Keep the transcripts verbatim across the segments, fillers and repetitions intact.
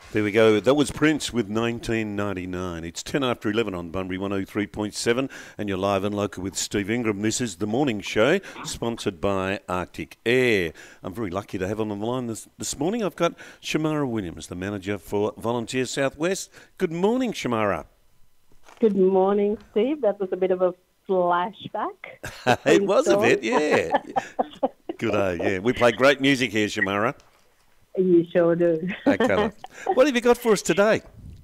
There we go. That was Prince with nineteen ninety-nine. It's ten after eleven on Bunbury one oh three point seven, and you're live and local with Steve Ingram. This is The Morning Show, sponsored by Arctic Air. I'm very lucky to have on the line this, this morning. I've got Shamara Williams, the manager for Volunteer Southwest. Good morning, Shamara. Good morning, Steve. That was a bit of a flashback. It was a bit, yeah. Good day, yeah. We play great music here, Shamara. You sure do. Okay. What have you got for us today?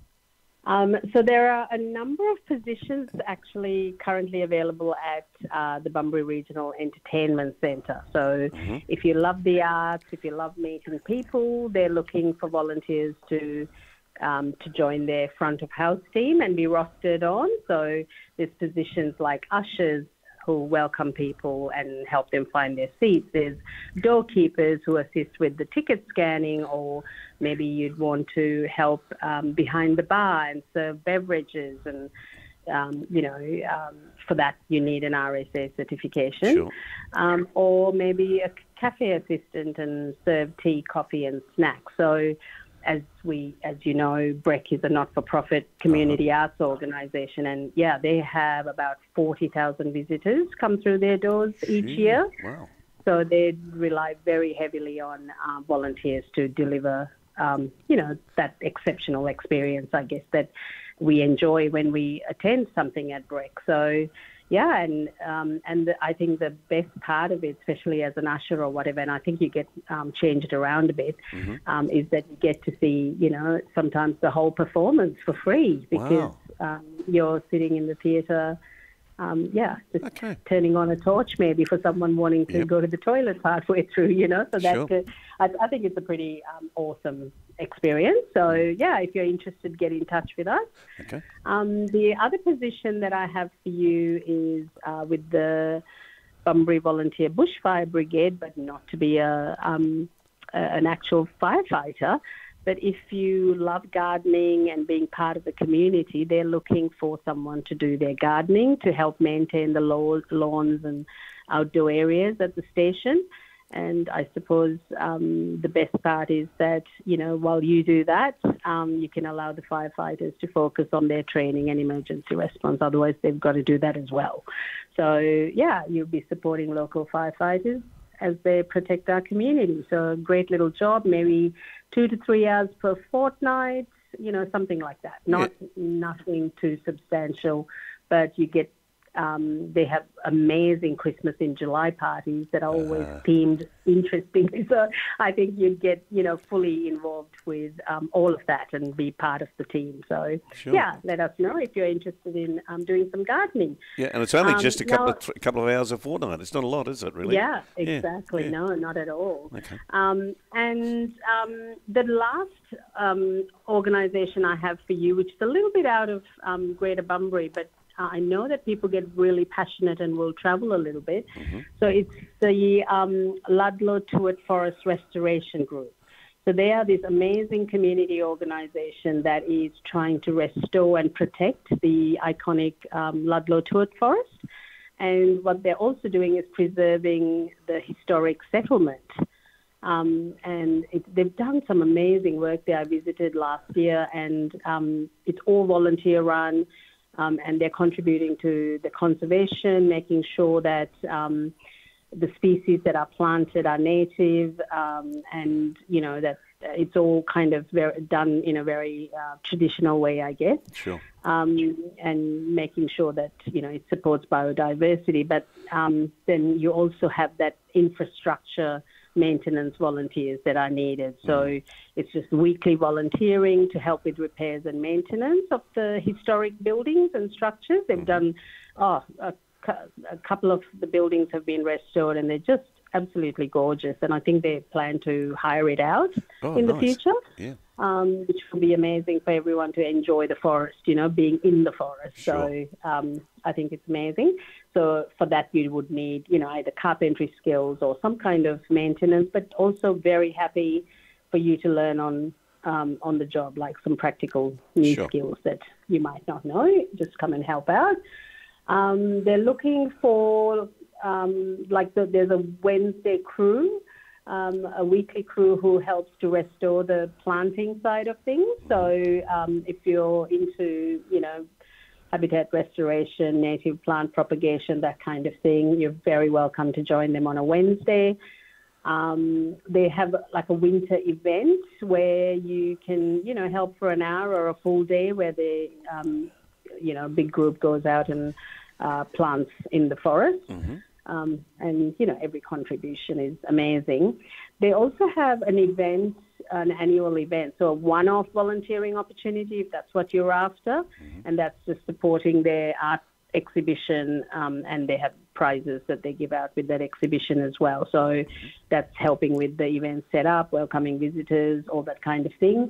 Um, so there are a number of positions actually currently available at uh, the Bunbury Regional Entertainment Centre. So mm-hmm. if you love the arts, if you love meeting people, they're looking for volunteers to um, to join their front of house team and be rostered on. So there's positions like ushers, who welcome people and help them find their seats. There's doorkeepers who assist with the ticket scanning, or maybe you'd want to help um, behind the bar and serve beverages. And, um, you know, um, for that you need an R S A certification. Sure. Um, or maybe a cafe assistant and serve tea, coffee and snacks. So as we, as you know, B R E C is a not-for-profit community uh-huh. arts organisation, and yeah, they have about forty thousand visitors come through their doors each Gee, year. Wow! So they rely very heavily on uh, volunteers to deliver, um, you know, that exceptional experience, I guess, that we enjoy when we attend something at B R E C. So. Yeah, and um, and the, I think the best part of it, especially as an usher or whatever, and I think you get um, changed around a bit, mm-hmm. um, is that you get to see, you know, sometimes the whole performance for free because wow. um, you're sitting in the theatre, um, yeah, just okay. turning on a torch maybe for someone wanting to yep. go to the toilet partway through, you know. So that's sure. I, I think it's a pretty um, awesome experience. So yeah, if you're interested, get in touch with us. Okay. Um, the other position that I have for you is uh, with the Bunbury Volunteer Bushfire Brigade, but not to be a, um, a an actual firefighter. But if you love gardening and being part of the community, they're looking for someone to do their gardening, to help maintain the lawns and outdoor areas at the station. And I suppose um, the best part is that, you know, while you do that, um, you can allow the firefighters to focus on their training and emergency response. Otherwise, they've got to do that as well. So, yeah, you'll be supporting local firefighters as they protect our community. So a great little job, maybe two to three hours per fortnight, you know, something like that. Not yeah. nothing too substantial, but you get Um, they have amazing Christmas in July parties that are always uh, themed interestingly. So I think you'd get, you know, fully involved with um, all of that and be part of the team. So, sure. yeah, let us know if you're interested in um, doing some gardening. Yeah, and it's only um, just a couple, now, of th- couple of hours a fortnight. It's not a lot, is it, really? Yeah, exactly. Yeah, yeah. No, not at all. Okay. Um, and um, the last um, organisation I have for you, which is a little bit out of um, Greater Bunbury, but I know that people get really passionate and will travel a little bit. Mm-hmm. So it's the um, Ludlow Tuart Forest Restoration Group. So they are this amazing community organisation that is trying to restore and protect the iconic um, Ludlow Tuart Forest. And what they're also doing is preserving the historic settlement. Um, and it, they've done some amazing work there. I visited last year, and um, it's all volunteer run. Um, and they're contributing to the conservation, making sure that um, the species that are planted are native, um, and, you know, that it's all kind of very, done in a very uh, traditional way, I guess. Sure. Um, and making sure that, you know, it supports biodiversity. But um, then you also have that infrastructure maintenance volunteers that are needed. So mm. it's just weekly volunteering to help with repairs and maintenance of the historic buildings and structures. They've mm. done, oh, a, a couple of the buildings have been restored and they're just absolutely gorgeous. And I think they plan to hire it out oh, in nice. the future. Yeah. Um, which will be amazing for everyone to enjoy the forest, you know, being in the forest. Sure. So um, I think it's amazing. So for that, you would need, you know, either carpentry skills or some kind of maintenance, but also very happy for you to learn on um, on the job, like some practical new sure. skills that you might not know. Just come and help out. Um, they're looking for, um, like, the, there's a Wednesday crew um, a weekly crew who helps to restore the planting side of things. So um, if you're into, you know, habitat restoration, native plant propagation, that kind of thing, you're very welcome to join them on a Wednesday. Um, they have like a winter event where you can, you know, help for an hour or a full day where they, um, you know, a big group goes out and uh, plants in the forest. Mm-hmm. Um, and, you know, every contribution is amazing. They also have an event, an annual event, so a one-off volunteering opportunity if that's what you're after, mm-hmm. and that's just supporting their art exhibition, um, and they have prizes that they give out with that exhibition as well. So mm-hmm. that's helping with the event setup, welcoming visitors, all that kind of thing.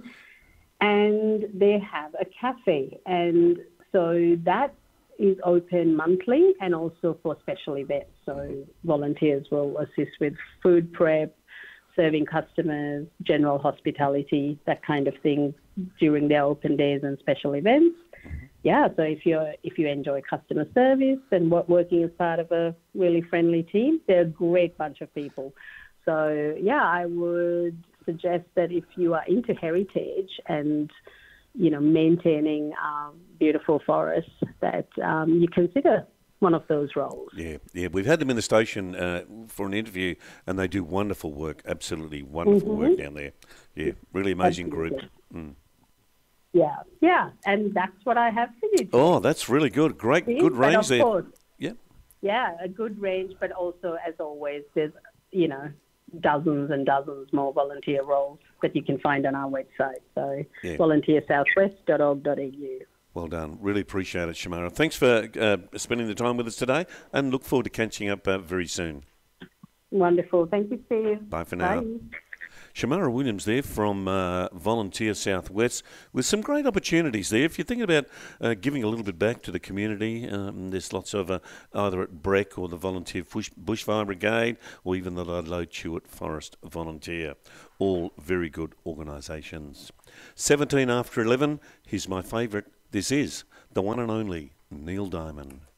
And they have a cafe, and so that is open monthly and also for special events. So volunteers will assist with food prep, serving customers, general hospitality, that kind of thing during their open days and special events. Mm-hmm. Yeah, so if you if you enjoy customer service and working as part of a really friendly team, they're a great bunch of people. So yeah, I would suggest that if you are into heritage and you know maintaining um, beautiful forests, that um, you consider one of those roles. Yeah, yeah. We've had them in the station uh, for an interview, and they do wonderful work. Absolutely wonderful mm-hmm. work down there. Yeah, really amazing Absolutely. group. Mm. Yeah, yeah, and that's what I have for you today. Oh, that's really good. Great, See? good range but of there. Course, yeah. Yeah, a good range, but also, as always, there's, you know, dozens and dozens more volunteer roles that you can find on our website. So yeah. volunteer southwest dot org dot a u. Well done. Really appreciate it, Shamara. Thanks for uh, spending the time with us today, and look forward to catching up uh, very soon. Wonderful. Thank you, Steve. Bye for now. Bye. Shamara Williams there from uh, Volunteer Southwest with some great opportunities there. If you're thinking about uh, giving a little bit back to the community, um, there's lots of uh, either at Breck or the Volunteer Bush, Bushfire Brigade or even the Ludlow Chewett Forest Volunteer. All very good organisations. seventeen after eleven, here's my favourite. This is the one and only Neil Diamond.